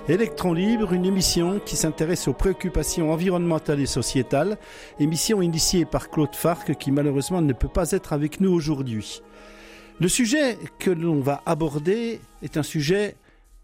Électron Libre, une émission qui s'intéresse aux préoccupations environnementales et sociétales, émission initiée par Claude Farc qui malheureusement ne peut pas être avec nous aujourd'hui. Le sujet que l'on va aborder est un sujet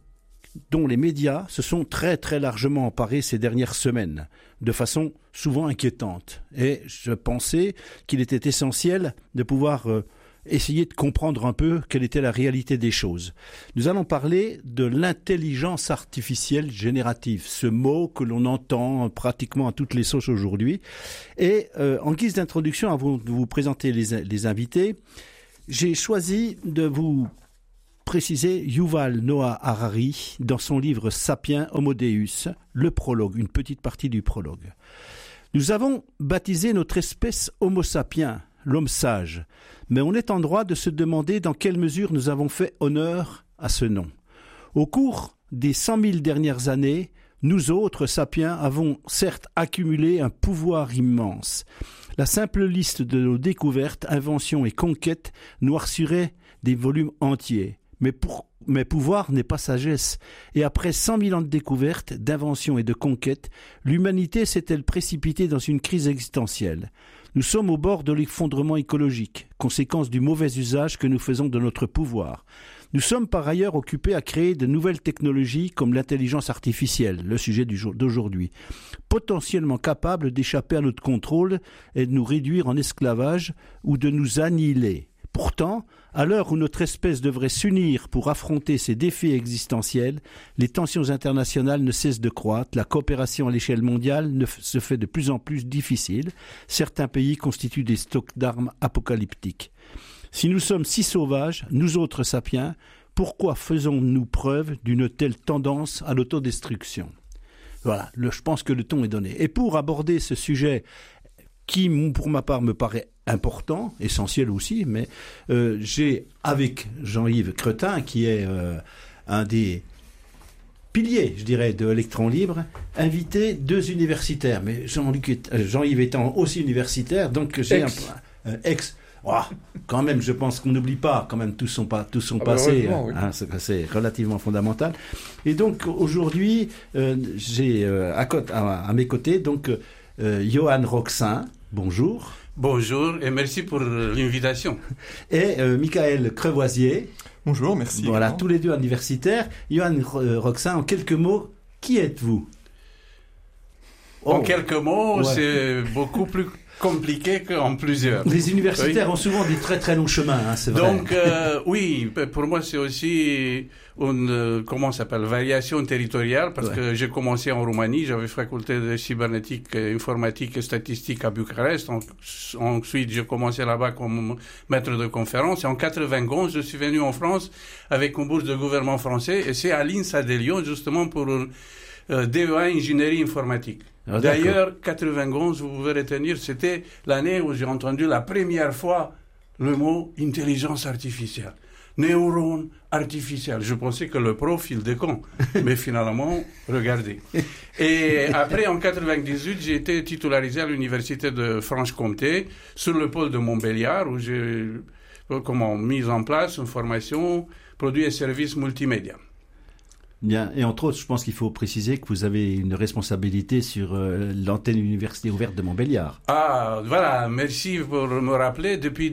dont les médias se sont très très largement emparés ces dernières semaines, de façon souvent inquiétante. Et je pensais qu'il était essentiel de pouvoir essayer de comprendre un peu quelle était la réalité des choses. Nous allons parler de l'intelligence artificielle générative, ce mot que l'on entend pratiquement à toutes les sauces aujourd'hui. Et en guise d'introduction, avant de vous présenter les invités, j'ai choisi de vous préciser Yuval Noah Harari dans son livre Sapiens Homo Deus, le prologue, une petite partie du prologue. Nous avons baptisé notre espèce Homo sapiens, l'homme sage, mais on est en droit de se demander dans quelle mesure nous avons fait honneur à ce nom. Au cours des 100 000 dernières années, nous autres sapiens avons certes accumulé un pouvoir immense. La simple liste de nos découvertes, inventions et conquêtes noircirait des volumes entiers. Mais pouvoir n'est pas sagesse. Et après 100 000 ans de découvertes, d'inventions et de conquêtes, l'humanité s'est-elle précipitée dans une crise existentielle. Nous sommes au bord de l'effondrement écologique, conséquence du mauvais usage que nous faisons de notre pouvoir. Nous sommes par ailleurs occupés à créer de nouvelles technologies comme l'intelligence artificielle, le sujet d'aujourd'hui, potentiellement capables d'échapper à notre contrôle et de nous réduire en esclavage ou de nous annihiler. Pourtant, à l'heure où notre espèce devrait s'unir pour affronter ces défis existentiels, les tensions internationales ne cessent de croître, la coopération à l'échelle mondiale se fait de plus en plus difficile, certains pays constituent des stocks d'armes apocalyptiques. Si nous sommes si sauvages, nous autres sapiens, pourquoi faisons-nous preuve d'une telle tendance à l'autodestruction ? Voilà, je pense que le ton est donné. Et pour aborder ce sujet qui, pour ma part, me paraît important, essentiel aussi, mais j'ai, avec Jean-Yves Cretin, qui est un des piliers, je dirais, de Électron Libre, invité 2 universitaires. Mais Jean-Yves étant aussi universitaire, donc j'ai un ex. Oh, quand même, je pense qu'on n'oublie pas, quand même, tous sont passés, oui. C'est relativement fondamental. Et donc, aujourd'hui, j'ai à mes côtés, donc, Johan Roxin, bonjour. Bonjour et merci pour l'invitation. Et Michael Crevoisier. Bonjour, merci. Voilà, tous les deux universitaires. Johan Roxin, en quelques mots, qui êtes-vous ? En quelques mots, ouais. C'est beaucoup plus compliqué qu'en plusieurs. Les universitaires ont souvent des très très longs chemins, c'est vrai. Donc oui, pour moi c'est aussi une variation territoriale parce que j'ai commencé en Roumanie, j'avais faculté de cybernétique, informatique et statistique à Bucarest. Ensuite, j'ai commencé là-bas comme maître de conférence et en 91, je suis venu en France avec une bourse de gouvernement français et c'est à l'INSA de Lyon justement pour DEA ingénierie informatique. Ah, d'ailleurs, 91, vous pouvez retenir, c'était l'année où j'ai entendu la première fois le mot intelligence artificielle. Neurones artificiels. Je pensais que le prof, il déconne. Mais finalement, regardez. Et après, en 98, j'ai été titularisé à l'université de Franche-Comté, sur le pôle de Montbéliard, où j'ai mis en place une formation produits et services multimédia. Bien, et entre autres, je pense qu'il faut préciser que vous avez une responsabilité sur l'antenne université ouverte de Montbéliard. Ah, voilà, merci pour me rappeler. Depuis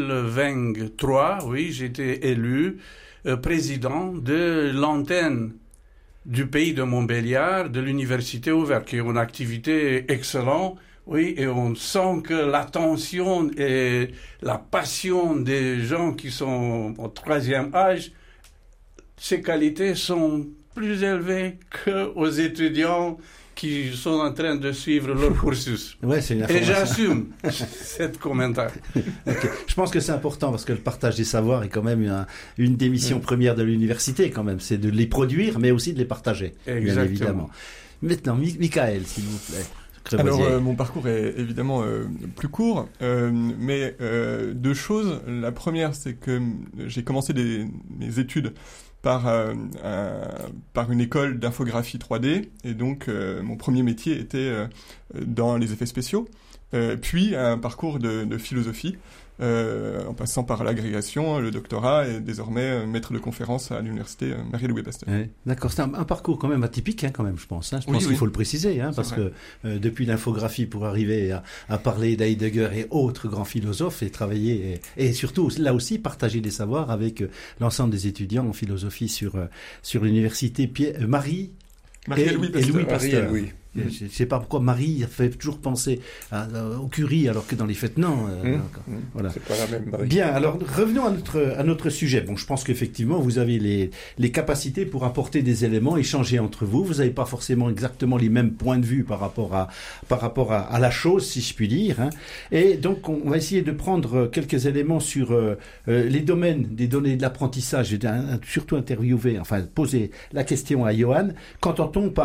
2023, oui, j'ai été élu président de l'antenne du pays de Montbéliard, de l'université ouverte, qui est une activité excellente. Oui, et on sent que l'attention et la passion des gens qui sont au 3e âge, ces qualités sont plus élevées qu'aux étudiants qui sont en train de suivre leur cursus. Ouais, c'est une et j'assume cet commentaire. Okay. Je pense que c'est important parce que le partage des savoirs est quand même une des missions premières de l'université quand même. C'est de les produire mais aussi de les partager. Exactement. Bien évidemment. Maintenant, Michael, s'il vous plaît. Alors, mon parcours est évidemment plus court, mais 2 choses. La première, c'est que j'ai commencé mes études par une école d'infographie 3D, et donc mon premier métier était dans les effets spéciaux, puis un parcours de philosophie en passant par l'agrégation, le doctorat et désormais maître de conférence à l'université Marie-Louis Pasteur. Ouais, d'accord, c'est un parcours quand même atypique, quand même, je pense. Je pense qu'il oui. faut le préciser, parce que depuis l'infographie pour arriver à parler d'Heidegger et autres grands philosophes et travailler et surtout là aussi partager des savoirs avec l'ensemble des étudiants en philosophie sur l'université Marie et Louis Pasteur. Je ne sais pas pourquoi Marie fait toujours penser au Curie, alors que dans les faits, non. Voilà. C'est pas la même Marie. Bien, alors revenons à notre sujet. Bon, je pense qu'effectivement, vous avez les capacités pour apporter des éléments, échanger entre vous. Vous n'avez pas forcément exactement les mêmes points de vue par rapport à la chose, si je puis dire. Et donc, on va essayer de prendre quelques éléments sur les domaines des données de l'apprentissage. J'ai surtout poser la question à Johan. Qu'entend-on par